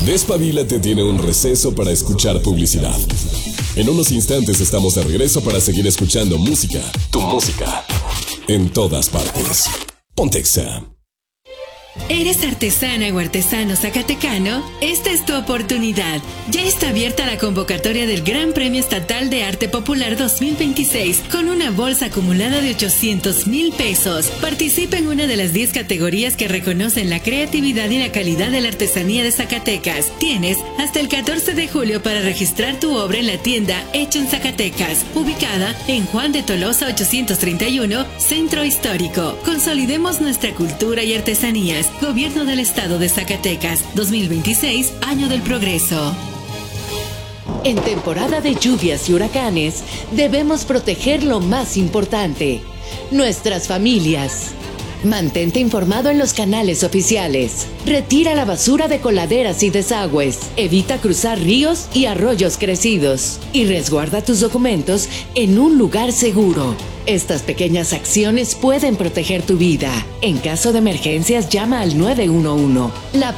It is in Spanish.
Despabilate tiene un receso para escuchar publicidad. En unos instantes estamos de regreso para seguir escuchando música, tu música, en todas partes. Ponte Exa. ¿Eres artesana o artesano zacatecano? Esta es tu oportunidad. Ya está abierta la convocatoria del Gran Premio Estatal de Arte Popular 2026 con una bolsa acumulada de 800,000 pesos. Participa en una de las 10 categorías que reconocen la creatividad y la calidad de la artesanía de Zacatecas. Tienes hasta el 14 de julio para registrar tu obra en la tienda Hecho en Zacatecas, ubicada en Juan de Tolosa 831, Centro Histórico. Consolidemos nuestra cultura y artesanías. Gobierno del Estado de Zacatecas, 2026, Año del Progreso. En temporada de lluvias y huracanes, debemos proteger lo más importante, nuestras familias. Mantente informado en los canales oficiales. Retira la basura de coladeras y desagües. Evita cruzar ríos y arroyos crecidos. Y resguarda tus documentos en un lugar seguro. Estas pequeñas acciones pueden proteger tu vida. En caso de emergencias, llama al 911. La